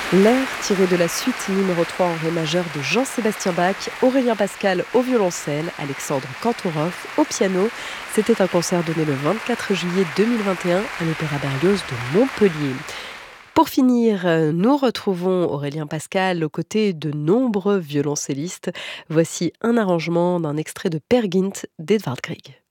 L'air tiré de la suite numéro 3 en ré majeur de Jean-Sébastien Bach, Aurélien Pascal au violoncelle, Alexandre Kantorov au piano. C'était un concert donné le 24 juillet 2021 à l'Opéra Berlioz de Montpellier. Pour finir, nous retrouvons Aurélien Pascal aux côtés de nombreux violoncellistes. Voici un arrangement d'un extrait de Peer Gynt d'Edvard Grieg.